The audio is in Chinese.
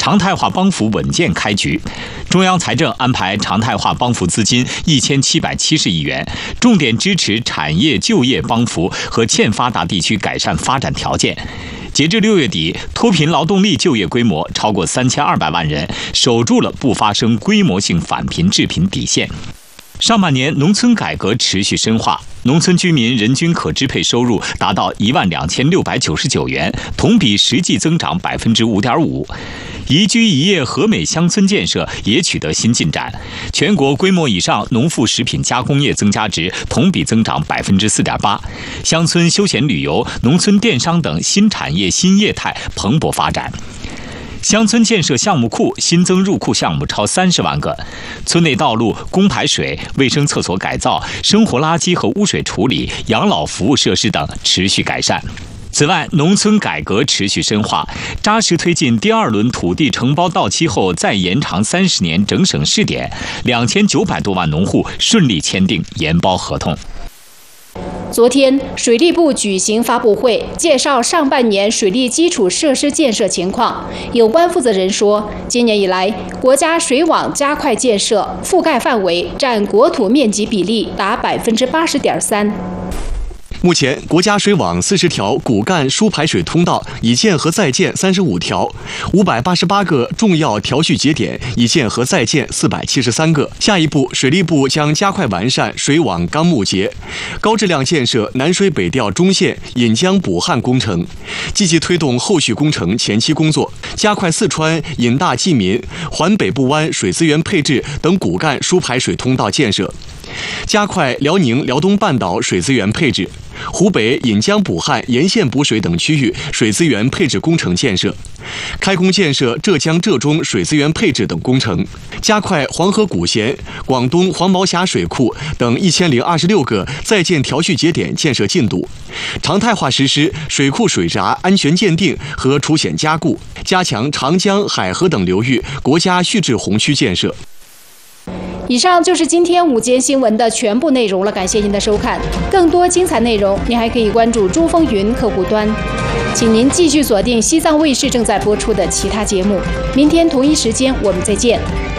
常态化帮扶稳健开局。中央财政安排常态化帮扶资金1770亿元，重点支持产业就业帮扶和欠发达地区改善发展条件。截至6月底，脱贫劳动力就业规模超过3200万人，守住了不发生规模性返贫致贫底线。上半年农村改革持续深化，农村居民人均可支配收入达到12699元，同比实际增长5.5%。宜居宜业和美乡村建设也取得新进展，全国规模以上农副食品加工业增加值同比增长4.8%，乡村休闲旅游、农村电商等新产业新业态蓬勃发展。乡村建设项目库新增入库项目超30万个，村内道路、供排水、卫生厕所改造、生活垃圾和污水处理、养老服务设施等持续改善。此外，农村改革持续深化，扎实推进第2轮土地承包到期后再延长30年整省试点，2900多万农户顺利签订研包合同。 昨天，水利部举行发布会，介绍上半年水利基础设施建设情况。有关负责人说，今年以来，国家水网加快建设，覆盖范围占国土面积比例达80.3%。 目前，国家水网40条骨干输排水通道已建和在建35条，588个重要调蓄节点已建和在建473个。下一步，水利部将加快完善水网纲目节，高质量建设南水北调中线引江补汉工程，积极推动后续工程前期工作，加快四川引大济民、环北部湾水资源配置等骨干输排水通道建设，加快辽宁辽东半岛水资源配置，湖北引江补汉沿线补水等区域水资源配置工程建设，开工建设浙江浙中水资源配置等工程，加快黄河古咸、广东黄毛峡水库等1026个在建调蓄节点建设进度，常态化实施水库水闸安全鉴定和除险加固，加强长江、海河等流域国家蓄滞洪区建设。 以上就是今天午间新闻的全部内容了，感谢您的收看。更多精彩内容，您还可以关注珠风云客户端。请您继续锁定西藏卫视正在播出的其他节目。明天同一时间我们再见。